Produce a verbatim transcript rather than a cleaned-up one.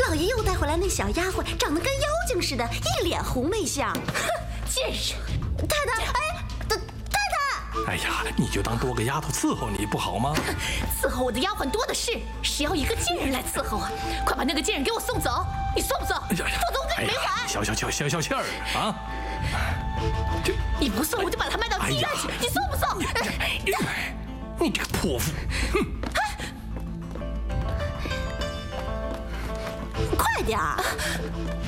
老爷又带回来那小丫鬟，长得跟妖精似的，一脸狐媚相。 哼，贱人！ 太太，哎，太太！ 哎呀，你就当多个丫头伺候你不好吗？ 伺候我的丫鬟多的是，谁要一个贱人来伺候啊？快把那个贱人给我送走！你送不送？否则我跟你没完！ 消消气儿，消消气儿啊！ 你不送，我就把他卖到妓院去！你送不送？ 你这个泼妇！